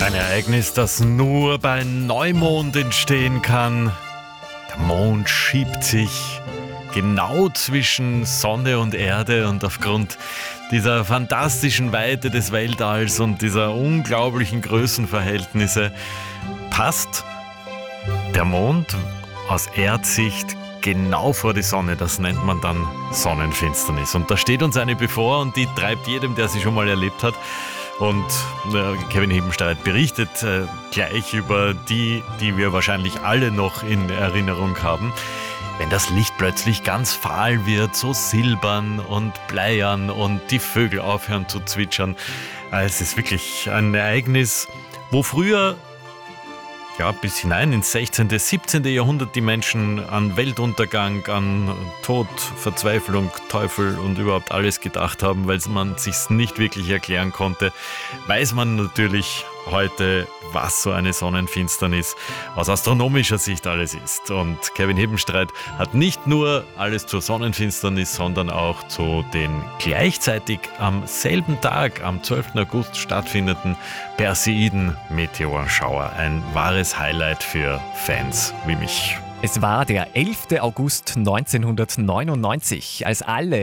Ein Ereignis, das nur bei Neumond entstehen kann. Der Mond schiebt sich genau zwischen Sonne und Erde und aufgrund dieser fantastischen Weite des Weltalls und dieser unglaublichen Größenverhältnisse passt der Mond aus Erdsicht genau vor die Sonne. Das nennt man dann Sonnenfinsternis. Und da steht uns eine bevor und die treibt jedem, der sie schon mal erlebt hat. Und Kevin Hebenstreit berichtet gleich über die wir wahrscheinlich alle noch in Erinnerung haben. Wenn das Licht plötzlich ganz fahl wird, so silbern und bleiern und die Vögel aufhören zu zwitschern. Es ist wirklich ein Ereignis, wo früher bis hinein ins 16., 17. Jahrhundert die Menschen an Weltuntergang, an Tod, Verzweiflung, Teufel und überhaupt alles gedacht haben, weil man es sich nicht wirklich erklären konnte, weiß man natürlich heute, was so eine Sonnenfinsternis aus astronomischer Sicht alles ist. Und Kevin Hebenstreit hat nicht nur alles zur Sonnenfinsternis, sondern auch zu den gleichzeitig am selben Tag, am 12. August stattfindenden Perseiden-Meteorschauer. Ein wahres Highlight für Fans wie mich. Es war der 11. August 1999, als alle